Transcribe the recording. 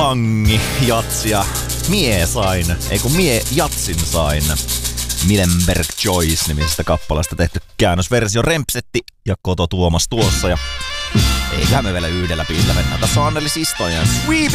Tangi, jatsia. Mie jatsin sain. Milenberg Joyce-nimisestä kappaleesta tehty käännösversio Rempsetti ja Koto Tuomas tuossa. Ja eiköhän me vielä yhdellä biisillä mennään. Tässä on Anneli Sistonen ja Sweep